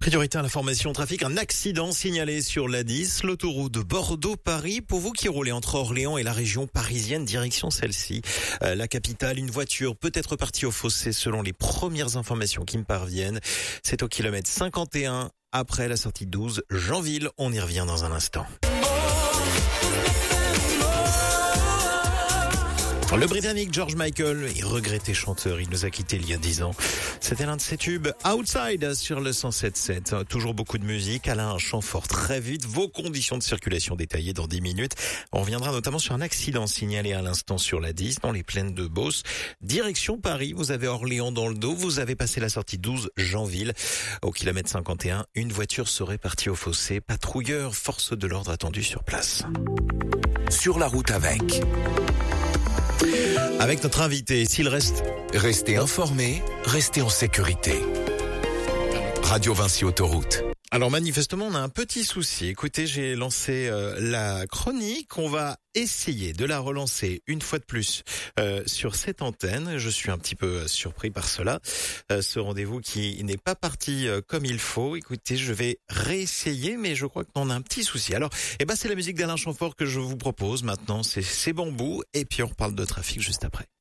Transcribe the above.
Priorité à l'information trafic, un accident signalé sur l'A10, l'autoroute de Bordeaux-Paris. Pour vous qui roulez entre Orléans et la région parisienne, direction celle-ci, la capitale, une voiture peut être partie au fossé selon les premières informations qui me parviennent. C'est au kilomètre 51 après la sortie 12 Jeanville. On y revient dans un instant. Le Britannique George Michael est regretté chanteur, il nous a quittés il y a 10 ans. C'était l'un de ses tubes, Outside, sur le 107.7. Toujours beaucoup de musique, Alain Chamfort très vite, vos conditions de circulation détaillées dans 10 minutes. On reviendra notamment sur un accident signalé à l'instant sur la 10, dans les plaines de Beauce. Direction Paris, vous avez Orléans dans le dos, vous avez passé la sortie 12 Jeanville. Au kilomètre 51, une voiture serait partie au fossé. Patrouilleurs, force de l'ordre attendus sur place. Sur la route avec notre invité, s'il reste... Restez informés, restez en sécurité. Radio Vinci Autoroute. Alors manifestement, on a un petit souci. Écoutez, j'ai lancé la chronique. On va essayer de la relancer une fois de plus sur cette antenne. Je suis un petit peu surpris par cela. Ce rendez-vous qui n'est pas parti comme il faut. Écoutez, je vais réessayer, mais je crois qu'on a un petit souci. Alors, c'est la musique d'Alain Chamfort que je vous propose maintenant. C'est Bambou. Et puis on reparle de trafic juste après.